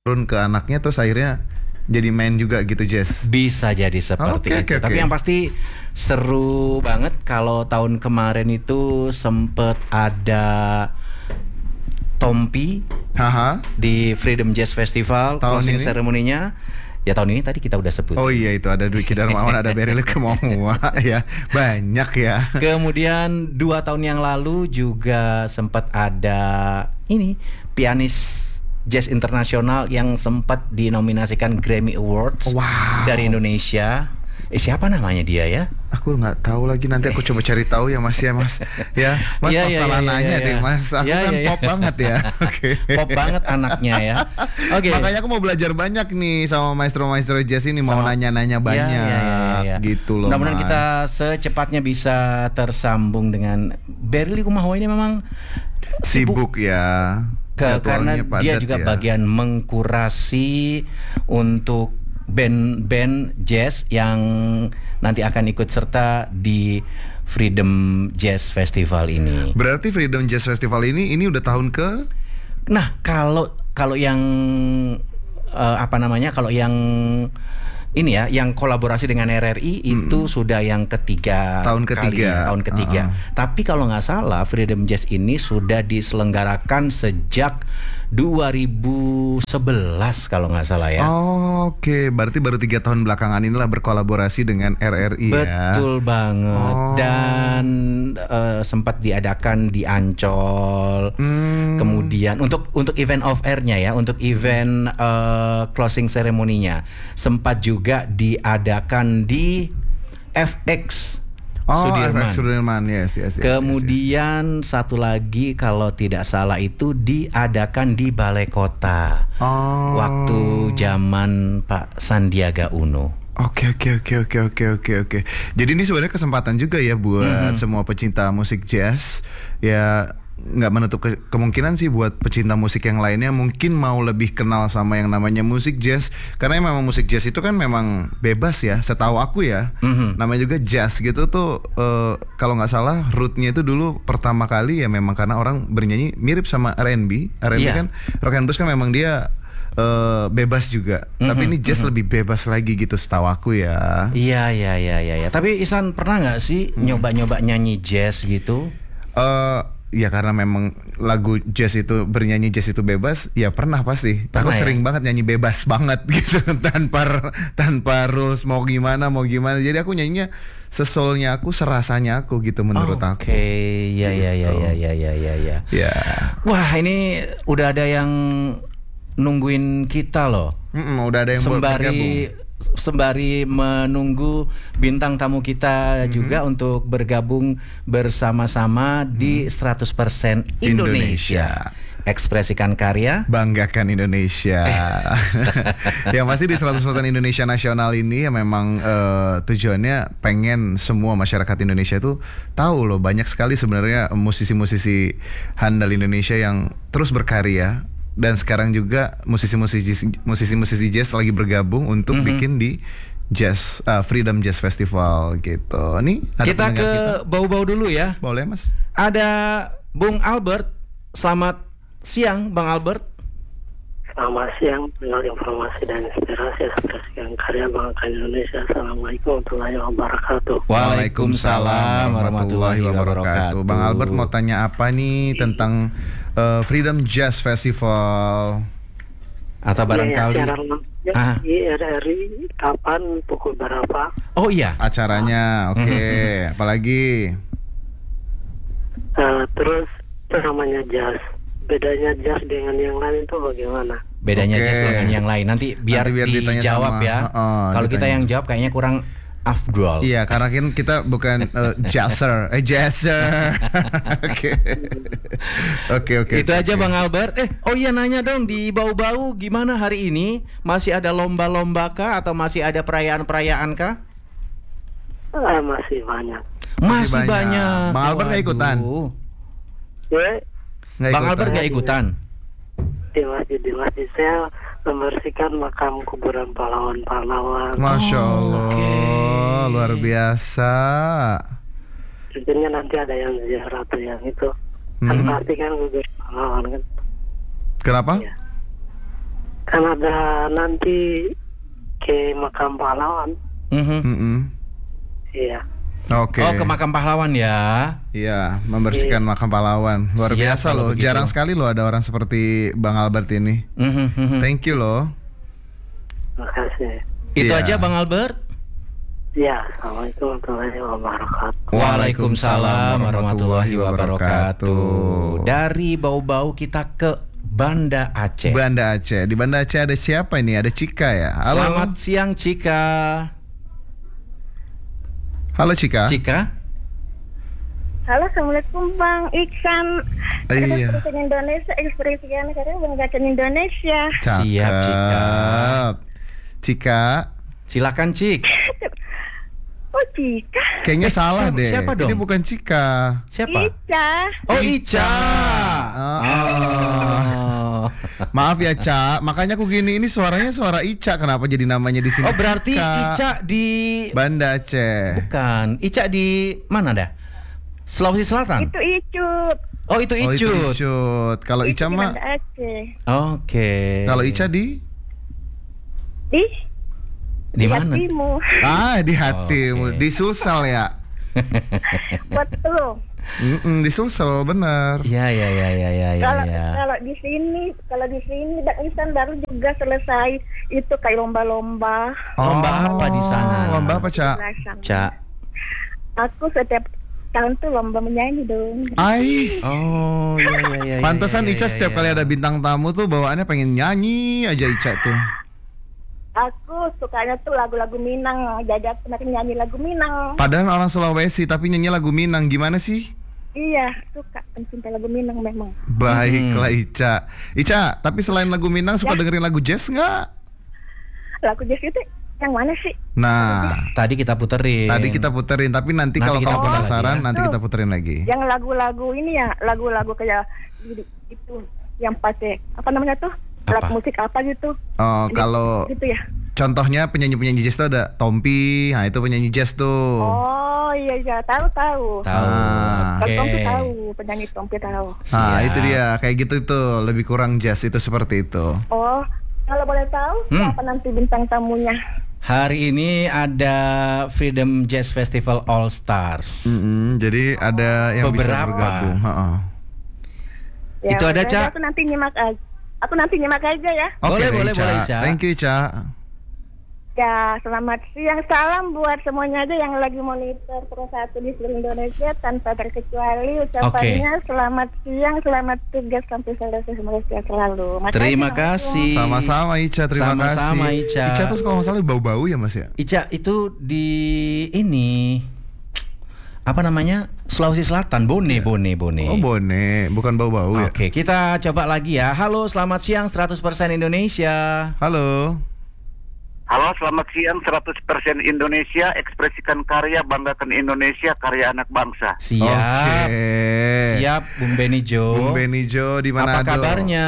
turun ke anaknya terus akhirnya jadi main juga gitu Jess. Bisa jadi seperti itu. Tapi yang pasti seru banget kalau tahun kemarin itu sempet ada Tompi di Freedom Jazz Festival closing ceremony-nya. Ya tahun ini tadi kita udah sebut. Oh iya itu ada Dwiki Darmawan, ada Beril Kemomua ya. Banyak ya. Kemudian 2 tahun yang lalu juga sempat ada ini pianis jazz internasional yang sempat dinominasikan Grammy Awards dari Indonesia. Siapa namanya dia ya? Aku nggak tahu lagi, nanti aku coba cari tahu ya Mas ya Mas. Ya Mas salah nanya deh Mas. Aku kan pop banget ya. Pop banget anaknya ya. Makanya aku mau belajar banyak nih sama maestro-maestro jazz ini, mau nanya-nanya banyak. Gitu loh. Mudah-mudahan kita secepatnya bisa tersambung dengan Berli Kumahawa. Ini memang sibuk ya. Karena dia juga bagian mengkurasi untuk band-band jazz yang nanti akan ikut serta di Freedom Jazz Festival ini. Berarti Freedom Jazz Festival ini udah tahun ke? Nah, kalau yang kalau yang ini ya, yang kolaborasi dengan RRI itu sudah yang ketiga. Tahun ketiga. Tapi kalau nggak salah Freedom Jazz ini sudah diselenggarakan sejak 2011 kalau nggak salah ya. Oke, berarti baru 3 tahun belakangan inilah berkolaborasi dengan RRI ya. Betul banget. Dan sempat diadakan di Ancol. Kemudian untuk event off air-nya ya, untuk event closing ceremony-nya sempat juga diadakan di FX Sudirman. Yes. Kemudian satu lagi kalau tidak salah itu diadakan di Balai Kota. Waktu zaman Pak Sandiaga Uno. Oke. Jadi ini sebenarnya kesempatan juga ya buat semua pecinta musik jazz. Ya nggak menutup kemungkinan sih buat pecinta musik yang lainnya mungkin mau lebih kenal sama yang namanya musik jazz, karena memang musik jazz itu kan memang bebas ya, setahu aku ya. Namanya juga jazz gitu tuh, kalau nggak salah rootnya itu dulu pertama kali ya memang karena orang bernyanyi mirip sama R&B kan, rock and blues kan memang dia bebas juga. Tapi ini jazz lebih bebas lagi gitu setahu aku ya. Iya. Tapi Ihsan pernah nggak sih nyoba nyanyi jazz gitu? Ya karena memang lagu jazz itu, bernyanyi jazz itu bebas, ya pernah pasti. Aku sering banget nyanyi bebas banget gitu tanpa rules mau gimana. Jadi aku nyanyinya sesolnya aku, serasanya aku gitu menurut aku. Oke, ya. Wah, ini udah ada yang nungguin kita loh. Udah ada yang bergabung. Sembari menunggu bintang tamu kita juga untuk bergabung bersama-sama di 100% Indonesia. Ekspresikan karya, banggakan Indonesia. Yang pasti di 100% Indonesia Nasional ini ya memang tujuannya pengen semua masyarakat Indonesia itu tahu loh, banyak sekali sebenarnya musisi-musisi handal Indonesia yang terus berkarya. Dan sekarang juga musisi-musisi jazz lagi bergabung untuk bikin di jazz Freedom Jazz Festival gitu. Nih kita ke bau-bau dulu ya. Boleh Mas. Ada Bung Albert. Selamat siang Bang Albert. Selamat siang, dengan informasi dan inspirasi ekspresikan karya bangsa Indonesia. Assalamualaikum warahmatullahi wabarakatuh. Waalaikumsalam warahmatullahi wabarakatuh. Bang Albert mau tanya apa nih tentang Freedom Jazz Festival? Atau barangkali di RRI kapan, pukul berapa? Oh iya, acaranya. Oke. Apalagi? Terus namanya jazz. Bedanya jazz dengan yang lain itu bagaimana? Bedanya jazz dengan yang lain nanti biar dijawab ya. Kalau kita yang jawab kayaknya kurang afdol. Iya, karena kan kita bukan jazzer. Oke. Itu aja Bang Albert. Oh iya, nanya dong di bau-bau gimana hari ini? Masih ada lomba-lomba kah atau masih ada perayaan-perayaan kah? Masih banyak. Masih banyak. Bang Albert nggak ikutan? Bang Albert nggak ikutan? Di masjid saya membersihkan makam kuburan pahlawan-pahlawan. Masya Allah, luar biasa. Tentunya nanti ada yang ziarah atau yang itu. Kan pasti kan kuburan pahlawan kan. Kenapa? Ya. Kan ada nanti ke makam pahlawan. Iya. Oke. Oh, ke makam pahlawan ya? Iya, membersihkan makam pahlawan. Luar biasa loh. Begitu. Jarang sekali loh ada orang seperti Bang Albert ini. Thank you loh. Makasih. Itu Iya. aja Bang Albert. Ya, assalamualaikum warahmatullahi wabarakatuh. Waalaikumsalam warahmatullahi wabarakatuh. Dari Bau-Bau kita ke Banda Aceh. Banda Aceh. Di Banda Aceh ada siapa ini? Ada Cika ya. Halo. Selamat siang Cika. Halo Cika. Cika. Halo, assalamualaikum Bang Iksan. Iya. Ekspresi Indonesia, ekspresi negara banggakan Indonesia. Siap, Cika. Cika. Silakan Cik. Oh, Cika. Kayaknya salah deh. siapa dong? Ini bukan Cika. Siapa? Ica. Oh, Ica. Oh. Maaf ya Ca, makanya aku gini, ini suaranya suara Ica, kenapa jadi namanya di sini? Oh, berarti Cika? Ica di Banda Aceh. bukan. Ica di mana dah? Sulawesi Selatan. Itu Icut. Oh, itu Oh, itu Icut. Icut. Kalau Ica Di mah, Banda Aceh. Oke. kalau Ica di? Di mana? Hatimu. Di hatimu, Oke. di Sulsel ya. Betul. Di Sulsel benar. Ya. Kalau di sini Bang Iksan baru juga selesai itu kayak lomba-lomba. Lomba apa di sana? Lomba apa Ca? Ca. Aku setiap tahun tuh lomba menyanyi dong. Ai. Oh, iya. Pantesan iya, Ica setiap kali ada bintang tamu tuh bawaannya pengen nyanyi aja Ica tuh. Aku sukanya tuh lagu-lagu Minang. Jadi aku nanti nyanyi lagu Minang. Padahal orang Sulawesi tapi nyanyi lagu Minang, gimana sih? Iya, suka pencinta lagu Minang memang. Baiklah Ica. Ica, tapi selain lagu Minang suka dengerin lagu jazz nggak? Lagu jazz itu yang mana sih? Nah, Tadi kita puterin. tapi nanti kalau Nanti kita kamu putar penasaran lagi ya. nanti kita puterin lagi. Yang lagu-lagu ini ya, lagu-lagu kayak itu yang pakai apa namanya tuh? Apa? Alat musik apa gitu? Oh, kalau Gitu ya. contohnya penyanyi-penyanyi jazz tuh ada Tompi, nah itu penyanyi jazz tuh. Oh iya, tahu. Tahu. Ah. Kalau Oke. Tompi tahu, penyanyi Tompi tahu. Nah, Siap. itu dia, kayak gitu tuh, lebih kurang jazz itu seperti itu. Oh, kalau boleh tahu siapa nanti bintang tamunya? Hari ini ada Freedom Jazz Festival All Stars. Jadi ada yang bisa Beberapa. bergabung. Heeh. Ya, Itu ada, boleh, Ca? Aku nanti nyimak aja. ya. Oke, Boleh, Ica. Ica. Thank you, Ica. Ya, selamat siang. Salam buat semuanya aja yang lagi monitor Pro 1 di seluruh Indonesia tanpa terkecuali. Ucapannya selamat siang, selamat tugas sampai selesai, semoga sehat selalu. Makasih, Terima Assalamualaikum. kasih. Sama-sama Ica, terima Sama-sama, kasih. Ica. Ica tuh kalau nggak salah bau-bau ya Mas ya? Ica itu di ini apa namanya? Sulawesi Selatan, Bone. Oh Bone, bukan bau-bau ya? Oke, kita coba lagi ya. Halo, selamat siang 100% Indonesia. Halo. Halo, selamat siang 100% Indonesia, ekspresikan karya, banggakan Indonesia, karya anak bangsa. Siap. Oke. Siap, Bung Benijo. Bung Benijo di Manado. Apa kabarnya?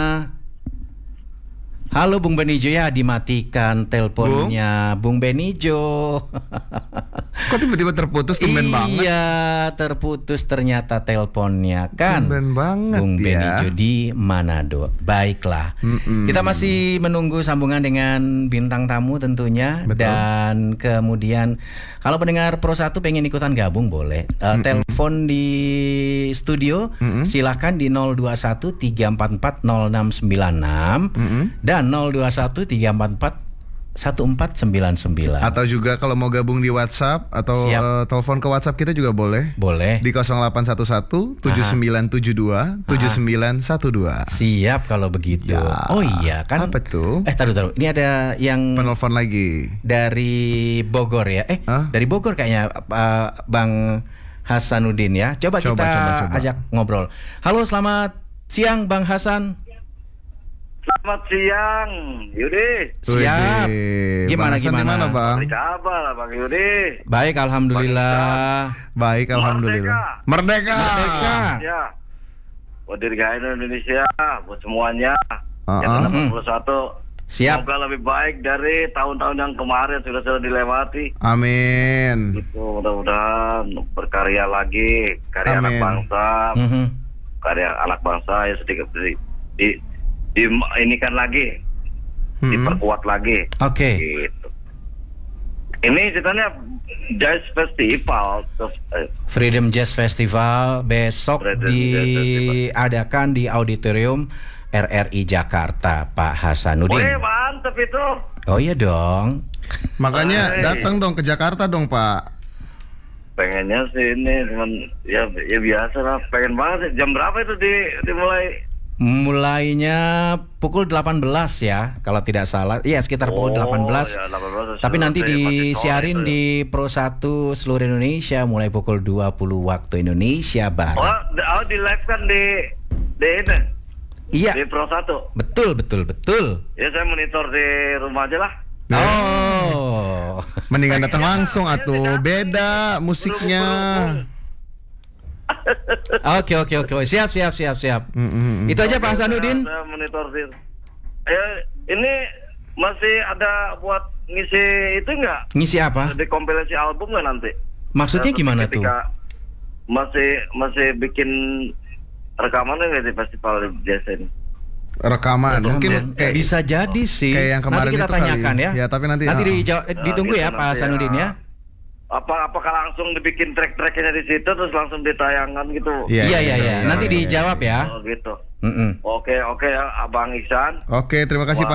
Halo Bung Benijo, ya dimatikan teleponnya Bung Benijo. Kok tiba-tiba terputus, tumben banget. Iya, terputus ternyata teleponnya kan. Tumben banget Bung ya. Benijo di Manado. Baiklah. Kita masih menunggu sambungan dengan bintang tamu tentunya. Betul. Dan kemudian kalau pendengar Pro 1 pengen ikutan gabung boleh. Telepon di studio silakan di 021 344 0696 dan 021 344 1499. Atau juga kalau mau gabung di WhatsApp atau telepon ke WhatsApp kita juga boleh. Boleh. Di 0811 7972 7912. Siap kalau begitu. Ya. Oh iya kan. Apa tuh? Taruh. Ini ada yang Penelpon lagi. dari Bogor ya. Dari Bogor kayaknya Bang Hasanuddin ya. Coba kita ajak ngobrol. Halo, selamat siang Bang Hasan. Selamat siang, Yudi. Siap. Gimana? Mana, Bang? Apa kabar, Bang Yudi? Baik, alhamdulillah. Baik, alhamdulillah. Merdeka. Ya. Buat dirgahayu Indonesia, buat semuanya. Yang 61. Siap. Semoga lebih baik dari tahun-tahun yang kemarin sudah dilewati. Amin. Itu mudah-mudahan berkarya lagi, karya anak bangsa. Karya anak bangsa ya sedikit ini kan lagi diperkuat lagi. Oke. Gitu. Ini ceritanya Jazz Festival, Freedom Jazz Festival besok diadakan di auditorium RRI Jakarta, Pak Hasanuddin. Mantep itu. Oh iya dong. Makanya datang dong ke Jakarta dong, Pak. Pengennya sih ini cuman ya biasa lah. Pengen banget. Jam berapa itu dimulai? Mulainya pukul 18 ya, kalau tidak salah. Iya, sekitar pukul 18. Ya, 18. Tapi nanti disiarin di Pro 1 seluruh Indonesia mulai pukul 20 waktu Indonesia Barat. Di live kan di ini. Iya. Di Pro 1. Betul. Ya saya monitor di rumah aja lah. Oh. Mendingan datang langsung atuh, beda musiknya. Oke. Siap. Itu aja Pak Hasanuddin. Saya monitor di. Ini masih ada buat ngisi itu enggak? Ngisi apa? Di kompilasi album nggak nanti? Maksudnya gimana tuh? Masih bikin rekamannya nggak di festival jazz ini? Rekaman mungkin kayak bisa jadi sih. Kayak yang kemarin nanti kita itu tanyakan kali. ya. Ya, tapi nanti ditunggu gitu ya Pak Hasanuddin ya. Apakah langsung dibikin track-tracknya di situ terus langsung ditayangkan gitu? Iya. Nanti dijawab ya. Oh gitu. Mm-mm. Oke ya Abang Iksan. Oke, terima kasih Pak.